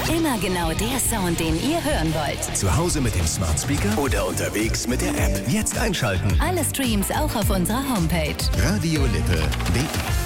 Immer genau der Sound, den ihr hören wollt. Zu Hause mit dem Smart Speaker oder unterwegs mit der App. Jetzt einschalten. Alle Streams auch auf unserer Homepage. Radio Lippe.de